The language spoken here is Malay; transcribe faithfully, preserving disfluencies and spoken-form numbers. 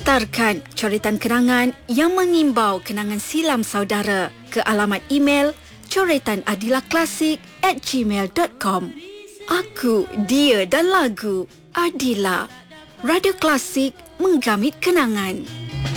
Hantarkan coretan kenangan yang mengimbau kenangan silam saudara ke alamat email coretanadilahklasik at gmail dot com. Aku, dia dan lagu Adila. Radio Klasik, menggamit kenangan.